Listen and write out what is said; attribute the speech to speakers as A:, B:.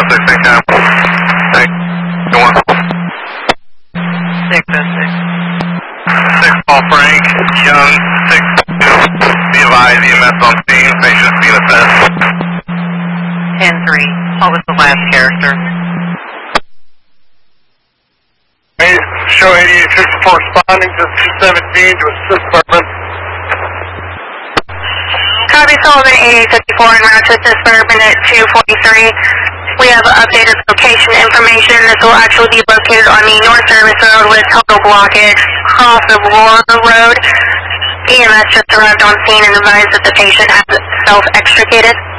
A: same time. Thanks. Go on.
B: 6,
A: 6 Paul Frank, Young, 6 2. Be advised, EMS on scene, patient being assessed.
B: 10-3. What was the last character?
A: Show 8854 responding to 217 to assist Berman.
C: Copy Sullivan 8854 en route to assist Berman at 243. We have updated location information. This will actually be located on the North Service Road with total blockage across of Laura Road. EMS just arrived on scene and advised that the patient has self-extricated.